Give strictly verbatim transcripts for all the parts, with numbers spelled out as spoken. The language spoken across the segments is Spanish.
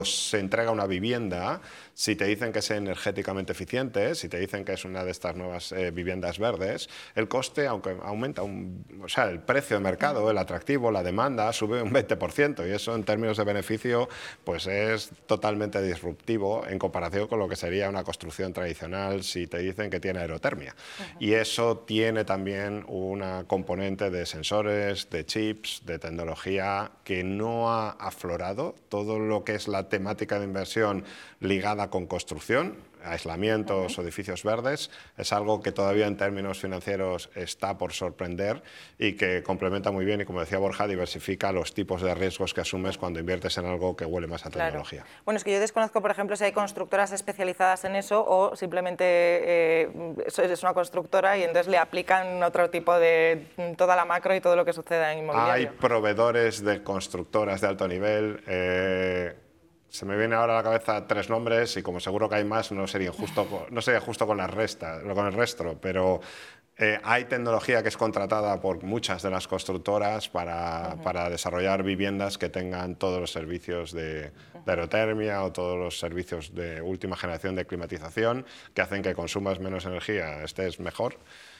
se entrega una vivienda, si te dicen que es energéticamente eficiente, si te dicen que es una de estas nuevas eh, viviendas verdes, el coste, aunque aumenta, un, o sea, el precio de mercado, el atractivo, la demanda, sube un veinte por ciento y eso en términos de beneficio pues es totalmente disruptivo en comparación con lo que sería una construcción tradicional si te dicen que tiene aerotermia. Uh-huh. Y eso tiene también una componente de sensores, de chips, de tecnología que no ha aflorado. Todo lo que es la temática de inversión ligada con construcción, aislamientos o edificios verdes, es algo que todavía en términos financieros está por sorprender y que complementa muy bien y, como decía Borja, diversifica los tipos de riesgos que asumes cuando inviertes en algo que huele más a tecnología. Claro. Bueno, es que yo desconozco, por ejemplo, si hay constructoras especializadas en eso o simplemente eh, es una constructora y entonces le aplican otro tipo de toda la macro y todo lo que suceda en inmobiliario. Hay proveedores de constructoras de alto nivel. Eh, Se me viene ahora a la cabeza tres nombres y como seguro que hay más, no sería justo, no sería justo con, la resta, con el resto, pero eh, hay tecnología que es contratada por muchas de las constructoras para, uh-huh. para desarrollar viviendas que tengan todos los servicios de, de aerotermia o todos los servicios de última generación de climatización que hacen que consumas menos energía, estés mejor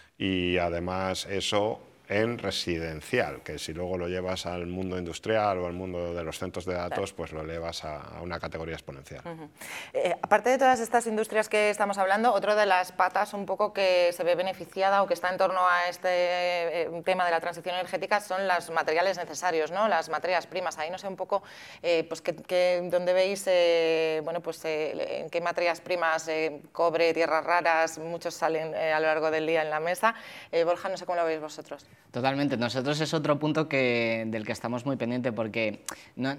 y además eso en residencial, que si luego lo llevas al mundo industrial o al mundo de los centros de datos, claro. pues lo elevas a, a una categoría exponencial. Uh-huh. eh, aparte de todas estas industrias que estamos hablando, otra de las patas un poco que se ve beneficiada o que está en torno a este eh, tema de la transición energética son los materiales necesarios, ¿no? Las materias primas. Ahí no sé un poco eh, pues que, que, dónde veis, eh, bueno, pues eh, en qué materias primas, eh, cobre, tierras raras, muchos salen eh, a lo largo del día en la mesa. Eh, Borja, no sé cómo lo veis vosotros. Totalmente. Nosotros es otro punto que, del que estamos muy pendientes porque no,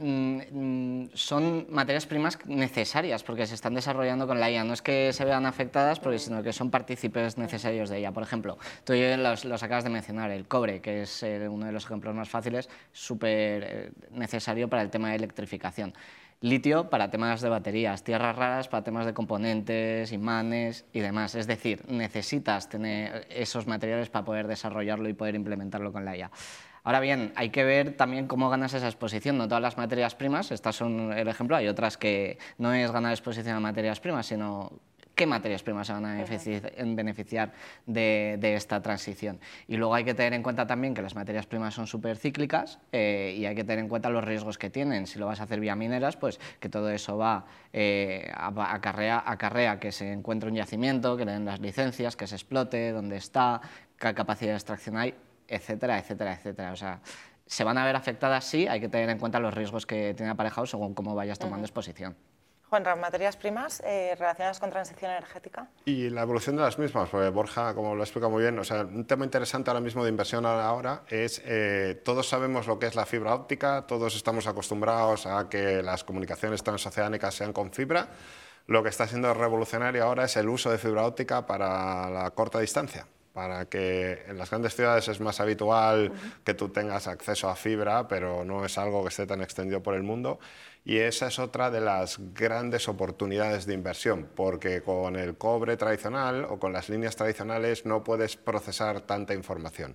mm, son materias primas necesarias porque se están desarrollando con la I A. No es que se vean afectadas, porque, sino que son partícipes necesarios de ella. Por ejemplo, tú los, los acabas de mencionar, el cobre, que es eh, uno de los ejemplos más fáciles, súper eh, necesario para el tema de electrificación. Litio para temas de baterías, tierras raras para temas de componentes, imanes y demás. Es decir, necesitas tener esos materiales para poder desarrollarlo y poder implementarlo con la I A. Ahora bien, hay que ver también cómo ganas esa exposición. No todas las materias primas, estas son el ejemplo, hay otras que no es ganar exposición a materias primas, sino qué materias primas se van a beneficiar de, de esta transición. Y luego hay que tener en cuenta también que las materias primas son súper cíclicas eh, y hay que tener en cuenta los riesgos que tienen. Si lo vas a hacer vía mineras, pues que todo eso va eh, acarrea, acarrea que se encuentre un yacimiento, que le den las licencias, que se explote, dónde está, qué capacidad de extracción hay, etcétera, etcétera, etcétera. O sea, se van a ver afectadas, sí, hay que tener en cuenta los riesgos que tiene aparejados según cómo vayas tomando uh-huh. exposición. Juanra, materias primas eh, relacionadas con transición energética. Y la evolución de las mismas, porque Borja, como lo explica muy bien, o sea, un tema interesante ahora mismo de inversión ahora es, eh, todos sabemos lo que es la fibra óptica, todos estamos acostumbrados a que las comunicaciones transoceánicas sean con fibra. Lo que está siendo revolucionario ahora es el uso de fibra óptica para la corta distancia, para que en las grandes ciudades es más habitual uh-huh. que tú tengas acceso a fibra, pero no es algo que esté tan extendido por el mundo. Y esa es otra de las grandes oportunidades de inversión, porque con el cobre tradicional o con las líneas tradicionales no puedes procesar tanta información.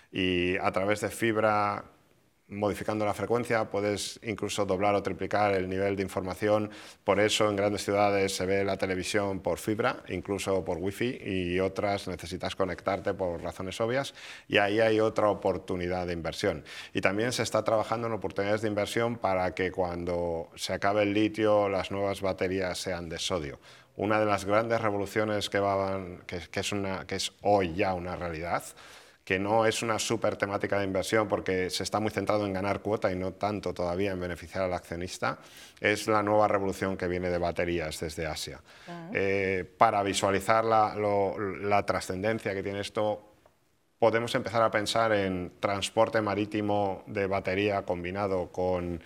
Y a través de fibra, modificando la frecuencia, puedes incluso doblar o triplicar el nivel de información. Por eso en grandes ciudades se ve la televisión por fibra, incluso por wifi, y otras necesitas conectarte por razones obvias, y ahí hay otra oportunidad de inversión. Y también se está trabajando en oportunidades de inversión para que cuando se acabe el litio las nuevas baterías sean de sodio. Una de las grandes revoluciones que, van, que, que, es, una, que es hoy ya una realidad, que no es una súper temática de inversión porque se está muy centrado en ganar cuota y no tanto todavía en beneficiar al accionista, es la nueva revolución que viene de baterías desde Asia. Uh-huh. eh, para visualizar la, lo, la trascendencia que tiene esto, podemos empezar a pensar en transporte marítimo de batería combinado con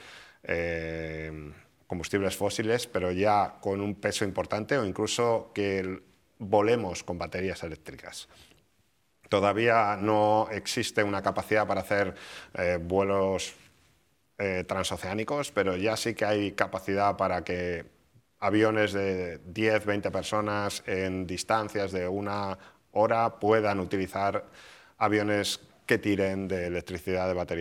eh, combustibles fósiles, pero ya con un peso importante, o incluso que volemos con baterías eléctricas. Todavía no existe una capacidad para hacer eh, vuelos eh, transoceánicos, pero ya sí que hay capacidad para que aviones de diez, veinte personas en distancias de una hora puedan utilizar aviones que tiren de electricidad de batería.